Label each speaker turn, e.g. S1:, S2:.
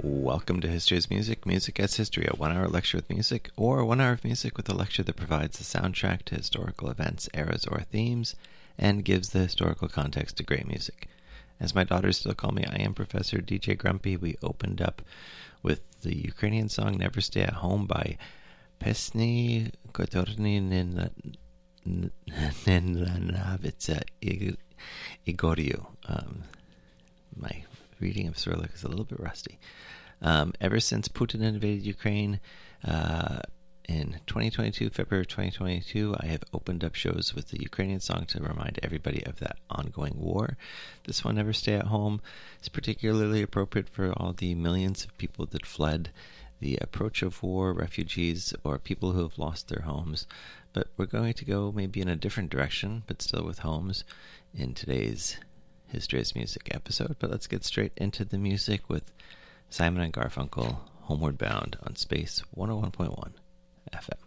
S1: Welcome to History as Music, Music as History, a 1-hour lecture with music, or a 1 hour of music with a lecture that provides the soundtrack to historical events, eras, or themes, and gives the historical context to great music. As my daughters still call me, I am Professor DJ Grumpy. We opened up with the Ukrainian song Never Stay at Home by Pesny Kotorny Nenavitsa Igoryu. My reading of Cyrillic is a little bit rusty. Ever since Putin invaded Ukraine in 2022, February 2022, I have opened up shows with the Ukrainian song to remind everybody of that ongoing war. This one, Never Stay at Home, is particularly appropriate for all the millions of people that fled the approach of war, refugees, or people who have lost their homes. But we're going to go maybe in a different direction, but still with homes, in today's History as Music episode. But let's get straight into the music with Simon and Garfunkel, Homeward Bound on Space 101.1 FM.